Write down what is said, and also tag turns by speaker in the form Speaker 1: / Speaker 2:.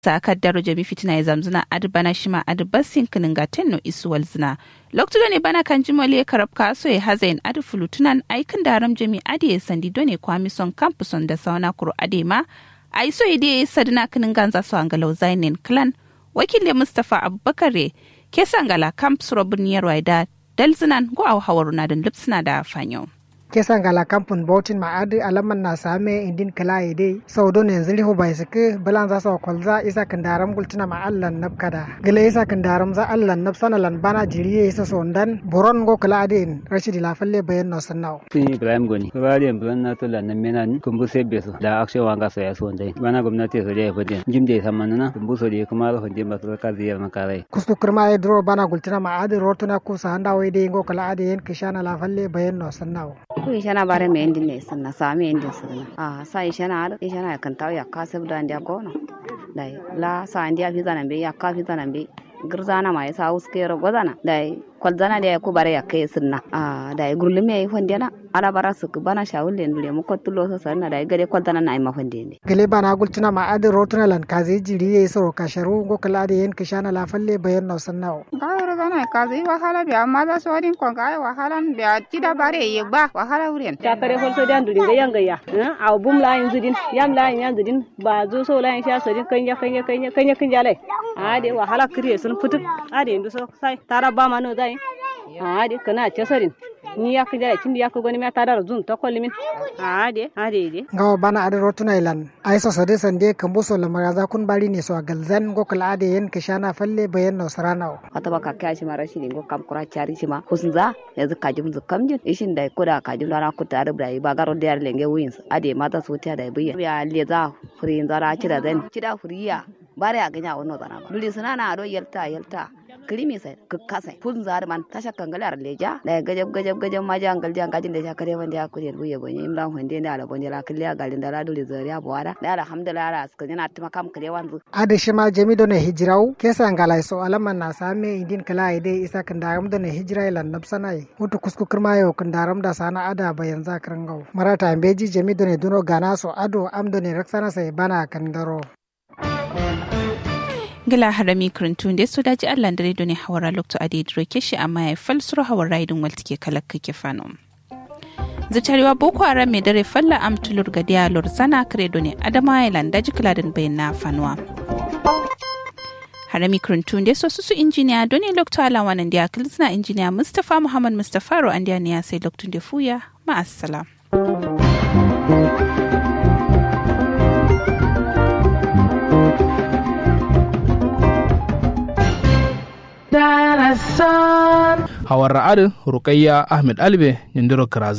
Speaker 1: Sakar daro jami fitina ya zamzuna adbana shima adbasin kininga tenno isuwal zina. Loktudo ne bana kan jimole karab kaso ya hazayin adu fulutunan aikin daram jami adi ya sandi done kwamison kampuson da sauna kuro adema. Aiso ide ya sadina kininga nza so angalau zainin klan. Wakile Mustapha Abubakare ke sangala kamp suro birniyar waida dalzinan go au hawaruna don lipsina da fanyo.
Speaker 2: Kesan gala kampun bautin ma'adi alaman na same indin kala ide sau don yanzu lihu bai suke balan za su kwalza isa kandaram gultuna ma'allan nabkada gila isa kandaram za allan nabsanalan bana jiriye isa sondan buron go kala adin rashidi lafalle bayan no sannaw
Speaker 3: Sun Ibrahim Goni Ibrahim bulan na tola nan menan kumbu sebe so da akshe wanga so ya so ndai bana gwamnati so da fadin jimde samanana kumbu so da kuma ro hande ba so ka ziyar makarai
Speaker 2: kusku kurma e dro bana gultuna ma'adi rotuna ku sa handa wai de go kala adin kishana lafalle bayan no sannaw
Speaker 4: ku ishana bare me endin ne sanna sami endin sanna sa ishana kan taw ya kasab da ndia gono dai la sa ndia fi zanan be ya ka fi zanan be girzana ma yasa uskero godana dai kwalzana da ku bare ya kai sunna dai gurlume yi fondena ala bara su bana shawulle ndure mu kottulo so sanna dai gare kwalzana na ai ma fondene
Speaker 2: gele bana gultuna ma adi rotuna lan kaze jiriye so kasharu go kala adin kishana lafalle bayan no sannaw
Speaker 5: gairo gana kaze wahala be amma da sorin ko ga wahala be tida bare yi ba wahala wuren
Speaker 6: ta kare holso da nduri ga yanga ya a bum la yin zudin yam la yin zudin ba zo so la yin sha sodin kanya lai de wahala kriye sun futuk de ndu so sai tara ba ma no dai de kana ce sorin ni ya kija kin ya ko goni ma tara zun to kollimin de
Speaker 2: gawa bana adi rotuna ilan aiso sade sande kambo so lamara za kun bari ne so galzan go kala ade yen kishana falle bayan no saranaw
Speaker 4: wata baka kai shi mara shi ne go kam kura chari shi ma kusunza yanzu kajim zukam jin ishin dai koda kajim dara ku tare da ba garo da lenge wins ade mata so ta da biya ya leza furin zara kira zan kida furiya bare a ganya wannan zana ba dole suna na ado yalta krimi sai kakkasai kun zar man tasha kangalar leja da gajab ma jangal jangajin da ya kare wanda ya kure buye gonye imran hunde da ala gonye la kiliya galin da la dole zariya bawara da alhamdulillah ala suka yana tuma kam kare wanzu
Speaker 2: ade shima jami don hijraw kesa ngalai so alaman na same indin kala ide isa kandaram don hijra ilan nabsanai mutu kusku kirma yo kandaram da sana ada bayan zakran gaw marata beji jami don duno gana so ado am don raksana sai bana kandaro
Speaker 1: gila harami kurintun da su daji Allah da redo ne hawara lokto ade droke shi amma ya falsuru hawara idin waltike kalakka kifano zitarewa boko haram mai dare falla amtulur ga dialor sana credo ne adama island daji kiladin bayan na fanuwa harami kurintun da su injiniya doni lokto alawanan da kilsina injiniya Mustapha Muhammad Mustafa ro an ne ya sai loktun da fuya ma'assalam
Speaker 7: Hawar Ra'adu Rukayya Ahmed Albe Nindiro Kirazu